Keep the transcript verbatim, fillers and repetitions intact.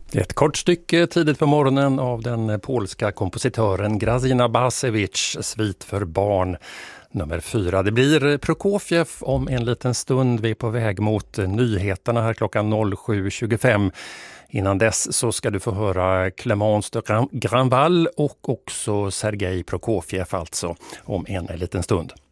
Ett kort stycke tidigt på morgonen av den polska kompositören Grażyna Bacewicz, Svit för barn nummer fyra. Det blir Prokofjev om en liten stund. Vi är på väg mot nyheterna här klockan sju tjugofem. Innan dess så ska du få höra Clémence de Granval och också Sergej Prokofjev alltså om en liten stund.